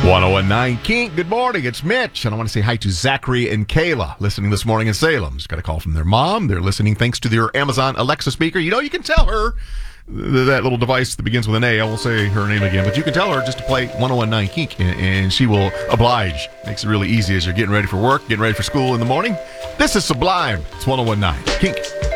1019 Kink, good morning. It's Mitch, and I want to say hi to Zachary and Kayla, listening this morning in Salem. Just got a call from their mom. They're listening thanks to their Amazon Alexa speaker. You know, you can tell her that little device that begins with an A. I won't say her name again, but you can tell her just to play 1019 Kink, and she will oblige. Makes it really easy as you're getting ready for work, getting ready for school in the morning. This is Sublime. It's 1019 Kink.